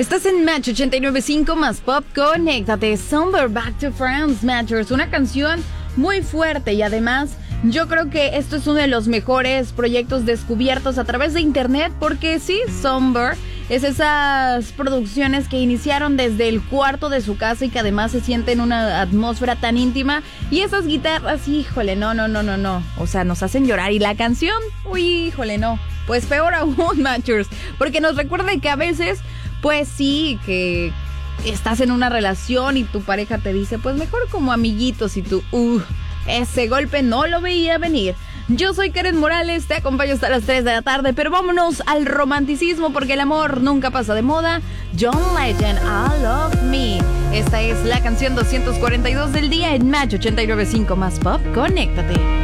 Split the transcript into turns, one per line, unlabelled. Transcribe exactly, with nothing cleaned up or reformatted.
Estás en Match ochenta y nueve punto cinco más Pop, conéctate. Somber Back to France, Matchers. Una canción muy fuerte y además yo creo que esto es uno de los mejores proyectos descubiertos a través de internet porque sí, Somber es esas producciones que iniciaron desde el cuarto de su casa y que además se sienten una atmósfera tan íntima y esas guitarras, híjole, no, no, no, no, no, o sea, nos hacen llorar y la canción, uy, híjole, no, pues peor aún, Matchers, porque nos recuerda que a veces, pues sí, que estás en una relación y tu pareja te dice, pues mejor como amiguitos y tú, uh, ese golpe no lo veía venir. Yo soy Karen Morales, te acompaño hasta las tres de la tarde, pero vámonos al romanticismo porque el amor nunca pasa de moda. John Legend, I Love Me. Esta es la canción doscientos cuarenta y dos del día en Match ochenta y nueve punto cinco más Pop. Conéctate.